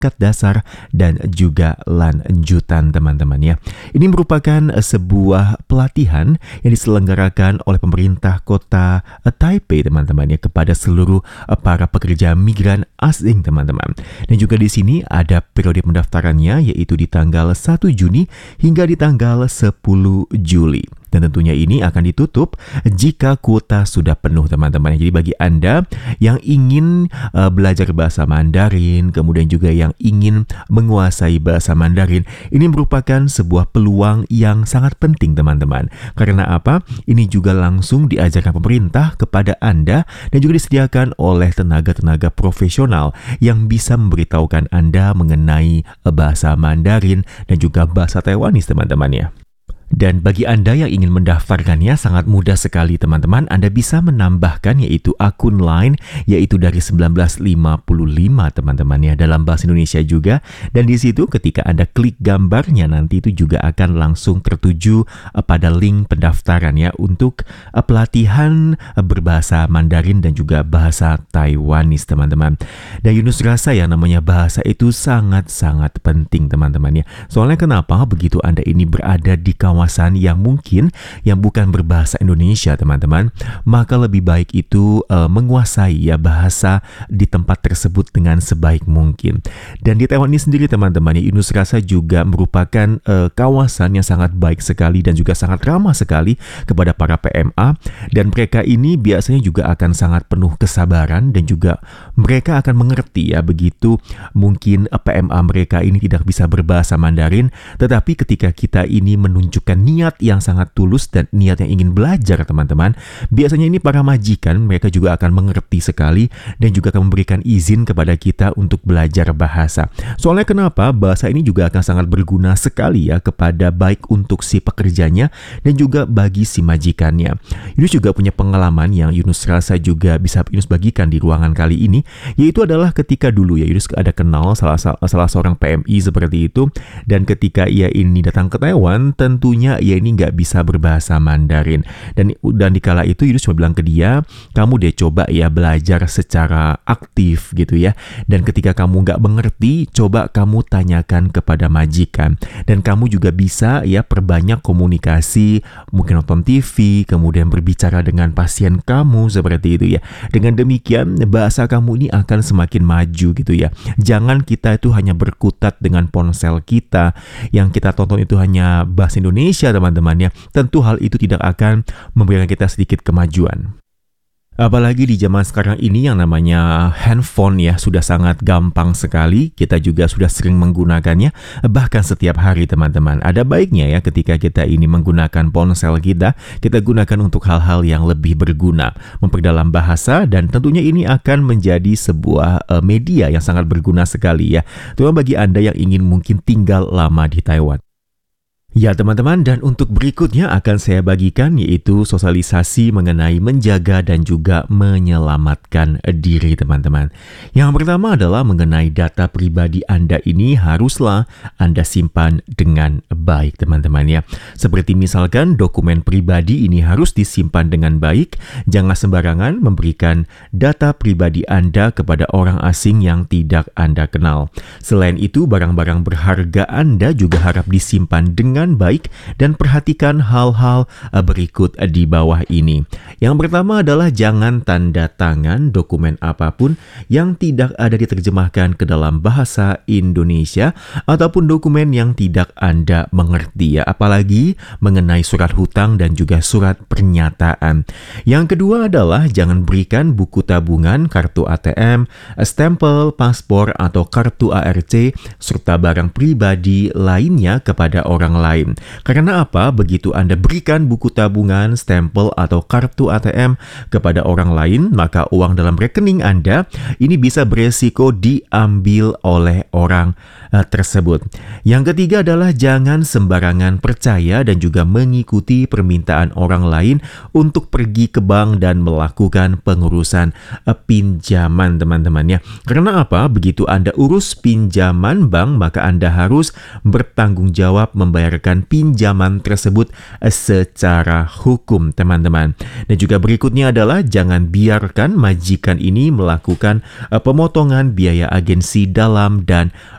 tingkat dasar dan juga lanjutan teman-teman ya. Ini merupakan sebuah pelatihan yang diselenggarakan oleh pemerintah kota Taipei teman-teman ya kepada seluruh para pekerja migran asing teman-teman. Dan juga di sini ada periode pendaftarannya yaitu di tanggal 1 Juni hingga di tanggal 10 Juli. Dan tentunya ini akan ditutup jika kuota sudah penuh teman-teman. Jadi bagi Anda yang ingin belajar bahasa Mandarin, kemudian juga yang ingin menguasai bahasa Mandarin, ini merupakan sebuah peluang yang sangat penting teman-teman. Karena apa? Ini juga langsung diajarkan pemerintah kepada Anda dan juga disediakan oleh tenaga-tenaga profesional yang bisa memberitahukan Anda mengenai bahasa Mandarin dan juga bahasa Taiwanese teman-teman ya. Dan bagi Anda yang ingin mendaftarkannya sangat mudah sekali teman-teman. Anda bisa menambahkan yaitu akun Line yaitu dari 1955 teman-teman ya dalam bahasa Indonesia juga. Dan di situ ketika Anda klik gambarnya nanti itu juga akan langsung tertuju pada link pendaftaran ya untuk pelatihan berbahasa Mandarin dan juga bahasa Taiwanese teman-teman. Dan Yunus rasa ya namanya bahasa itu sangat-sangat penting teman-teman ya. Soalnya kenapa? Begitu Anda ini berada di kawasan yang mungkin yang bukan berbahasa Indonesia teman-teman, maka lebih baik itu menguasai ya bahasa di tempat tersebut dengan sebaik mungkin. Dan di Taiwan ini sendiri teman-teman ya, Yunus rasa juga merupakan kawasan yang sangat baik sekali dan juga sangat ramah sekali kepada para PMA, dan mereka ini biasanya juga akan sangat penuh kesabaran dan juga mereka akan mengerti ya begitu mungkin PMA mereka ini tidak bisa berbahasa Mandarin, tetapi ketika kita ini menunjukkan niat yang sangat tulus dan niat yang ingin belajar teman-teman, biasanya ini para majikan mereka juga akan mengerti sekali dan juga akan memberikan izin kepada kita untuk belajar bahasa. Soalnya kenapa? Bahasa ini juga akan sangat berguna sekali ya kepada baik untuk si pekerjanya dan juga bagi si majikannya. Yunus juga punya pengalaman yang Yunus rasa juga bisa Yunus bagikan di ruangan kali ini, yaitu adalah ketika dulu ya Yunus ada kenal salah seorang PMI seperti itu, dan ketika ia ini datang ke Taiwan tentunya ia ini nggak bisa berbahasa Mandarin, dan di kala itu Yunus cuma bilang ke dia, kamu deh coba ya belajar secara aktif gitu ya, dan ketika kamu nggak mengerti coba kamu tanyakan kepada majikan, dan kamu juga bisa ya perbanyak komunikasi, mungkin nonton TV, kemudian berbicara dengan pasien kamu seperti itu ya. Dengan demikian bahasa kamu ini akan semakin maju gitu ya. Jangan kita itu hanya berkutat dengan ponsel kita, yang kita tonton itu hanya bahasa Indonesia teman-teman ya. Tentu hal itu tidak akan memberikan kita sedikit kemajuan. Apalagi di zaman sekarang ini yang namanya handphone ya sudah sangat gampang sekali, kita juga sudah sering menggunakannya bahkan setiap hari teman-teman. Ada baiknya ya ketika kita ini menggunakan ponsel kita gunakan untuk hal-hal yang lebih berguna, memperdalam bahasa, dan tentunya ini akan menjadi sebuah media yang sangat berguna sekali ya, terutama bagi Anda yang ingin mungkin tinggal lama di Taiwan. Ya teman-teman, dan untuk berikutnya akan saya bagikan yaitu sosialisasi mengenai menjaga dan juga menyelamatkan diri teman-teman. Yang pertama adalah mengenai data pribadi Anda ini haruslah Anda simpan dengan baik teman-teman ya. Seperti misalkan dokumen pribadi ini harus disimpan dengan baik, jangan sembarangan memberikan data pribadi Anda kepada orang asing yang tidak Anda kenal. Selain itu, barang-barang berharga Anda juga harap disimpan dengan baik dan perhatikan hal-hal berikut di bawah ini. Yang pertama adalah jangan tanda tangan dokumen apapun yang tidak ada diterjemahkan ke dalam bahasa Indonesia ataupun dokumen yang tidak Anda mengerti ya, apalagi mengenai surat hutang dan juga surat pernyataan. Yang kedua adalah jangan berikan buku tabungan, kartu ATM, stempel, paspor atau kartu ARC serta barang pribadi lainnya kepada orang lain. Karena apa? Begitu Anda berikan buku tabungan, stempel, atau kartu ATM kepada orang lain, maka uang dalam rekening Anda ini bisa beresiko diambil oleh orang tersebut. Yang ketiga adalah jangan sembarangan percaya dan juga mengikuti permintaan orang lain untuk pergi ke bank dan melakukan pengurusan pinjaman teman-teman ya. Karena apa? Begitu Anda urus pinjaman bank, maka Anda harus bertanggung jawab membayar membayarkan pinjaman tersebut secara hukum, teman-teman. Dan juga berikutnya adalah jangan biarkan majikan ini melakukan pemotongan biaya agensi dalam dan